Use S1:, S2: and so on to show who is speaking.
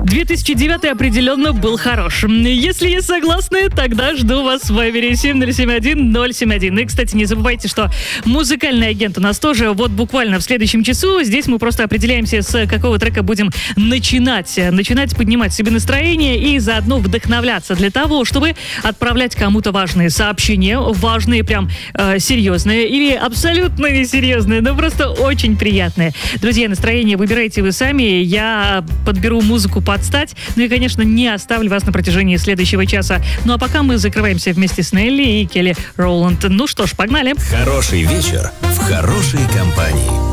S1: 2009 определенно был хорош. Если есть согласны, тогда жду вас в Вайбере 7071-071. И, кстати, не забывайте, что музыкальный агент у нас тоже вот буквально в следующем часу. Здесь мы просто определяемся, с какого трека будем начинать поднимать себе настроение и заодно вдохновляться для того, чтобы отправлять кому-то важные сообщения, важные прям серьезные или абсолютно несерьезные, но просто очень приятные. Друзья, настроение выбирайте вы сами, я подберу музыку под стать, ну и, конечно, не оставлю вас на протяжении следующего часа. Ну а пока мы закрываемся вместе с Нелли и Келли Роланд. Ну что ж, погнали!
S2: Хороший вечер в хорошей компании.